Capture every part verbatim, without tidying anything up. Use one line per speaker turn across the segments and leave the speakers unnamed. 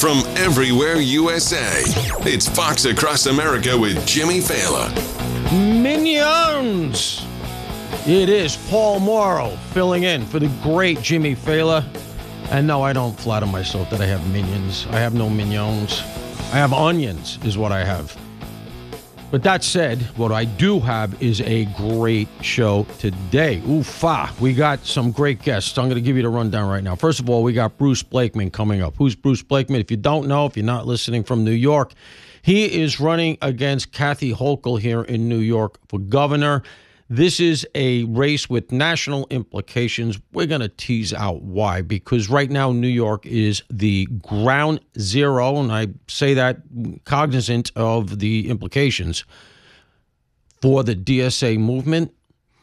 from everywhere U S A. It's Fox Across America with Jimmy Failla.
Minions! It is Paul Morrow filling in for the great Jimmy Failla. And no, I don't flatter myself that I have minions. I have no minions. I have onions is what I have. But that said, what I do have is a great show today. Oofa, we got some great guests. I'm going to give you the rundown right now. First of all, we got Bruce Blakeman coming up. Who's Bruce Blakeman? If you don't know, if you're not listening from New York, he is running against Kathy Hochul here in New York for governor. This is a race with national implications. We're going to tease out why, because right now New York is the ground zero, and I say that cognizant of the implications for the D S A movement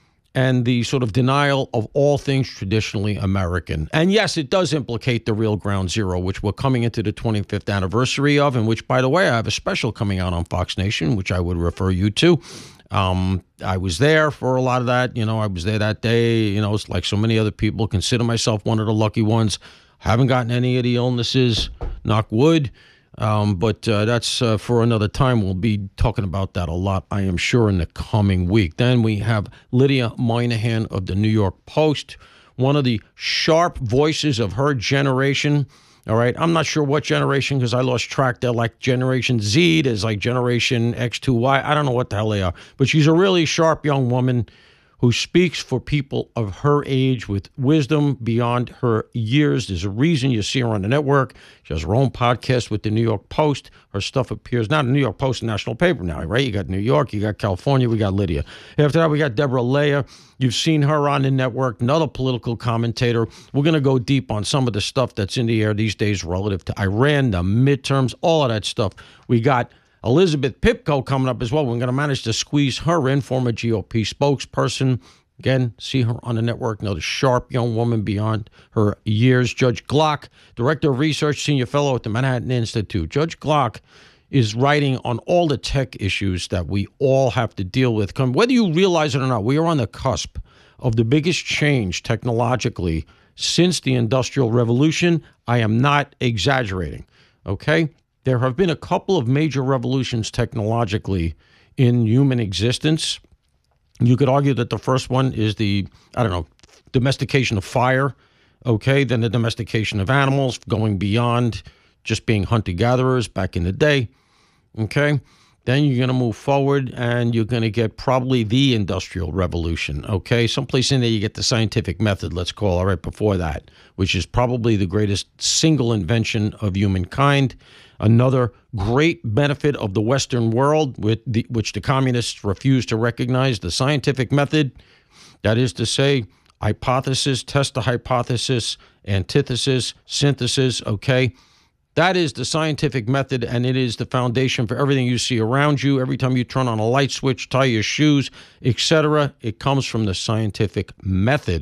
and the sort of denial of all things traditionally American. And yes, it does implicate the real ground zero, which we're coming into the twenty-fifth anniversary of, and which, by the way, I have a special coming out on Fox Nation, which I would refer you to. Um, I was there for a lot of that. You know, I was there that day. You know, it's like so many other people. Consider myself one of the lucky ones. Haven't gotten any of the illnesses, knock wood. Um, but uh, that's uh, for another time. We'll be talking about that a lot, I am sure, in the coming week. Then we have Lydia Moynihan of the New York Post, one of the sharp voices of her generation. All right, I'm not sure what generation because I lost track. They're like Generation Z. There's like Generation X two Y. I don't know what the hell they are. But she's a really sharp young woman who speaks for people of her age with wisdom beyond her years. There's a reason you see her on the network. She has her own podcast with the New York Post. Her stuff appears not in the New York Post, a national paper now, right? You got New York, you got California, we got Lydia. After that, we got Deborah Leah. You've seen her on the network, another political commentator. We're going to go deep on some of the stuff that's in the air these days relative to Iran, the midterms, all of that stuff. We got Elizabeth Pipko coming up as well. We're going to manage to squeeze her in, former G O P spokesperson. Again, see her on the network, another sharp young woman beyond her years. Judge Glock, Director of Research, Senior Fellow at the Manhattan Institute. Judge Glock is writing on all the tech issues that we all have to deal with. Whether you realize it or not, we are on the cusp of the biggest change technologically since the Industrial Revolution. I am not exaggerating, okay? There have been a couple of major revolutions technologically in human existence. You could argue that the first one is the, I don't know, domestication of fire, okay? Then the domestication of animals, going beyond just being hunter-gatherers back in the day, okay? Then you're going to move forward and you're going to get probably the Industrial Revolution, okay? Someplace in there you get the scientific method, let's call it, right before that, which is probably the greatest single invention of humankind. Another great benefit of the Western world, with the, which the communists refuse to recognize, the scientific method. That is to say, hypothesis, test the hypothesis, antithesis, synthesis, okay? That is the scientific method, and it is the foundation for everything you see around you. Every time you turn on a light switch, tie your shoes, et cetera, it comes from the scientific method.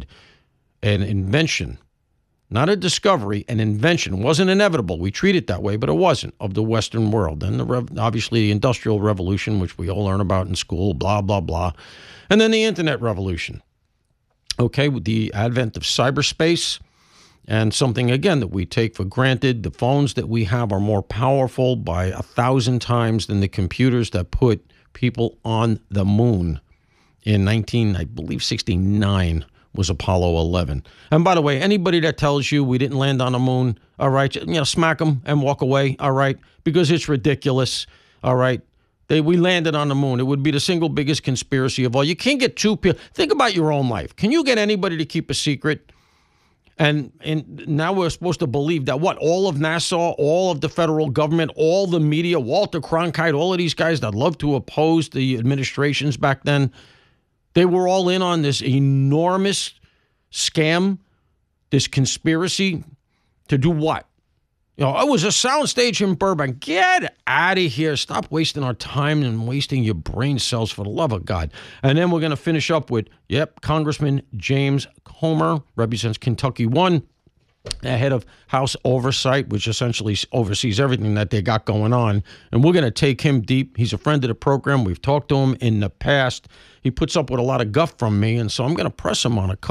An invention, not a discovery, an invention. It wasn't inevitable. We treat it that way, but it wasn't, of the Western world. And the rev- obviously the Industrial Revolution, which we all learn about in school, blah, blah, blah. And then the Internet Revolution. Okay, with the advent of cyberspace, and something, again, that we take for granted. The phones that we have are more powerful by a thousand times than the computers that put people on the moon in nineteen, I believe, sixty-nine was Apollo eleven. And by the way, anybody that tells you we didn't land on the moon, all right, you know, smack them and walk away, all right, because it's ridiculous, all right. They, we landed on the moon. It would be the single biggest conspiracy of all. You can't get two people. Think about your own life. Can you get anybody to keep a secret? And and now we're supposed to believe that what? All of NASA, all of the federal government, all the media, Walter Cronkite, all of these guys that love to oppose the administrations back then, they were all in on this enormous scam, this conspiracy to do what? You know, it was a soundstage in Burbank. Get out of here. Stop wasting our time and wasting your brain cells, for the love of God. And then we're going to finish up with, yep, Congressman James Comer, represents Kentucky one, head of House Oversight, which essentially oversees everything that they got going on. And we're going to take him deep. He's a friend of the program. We've talked to him in the past. He puts up with a lot of guff from me, and so I'm going to press him on a couple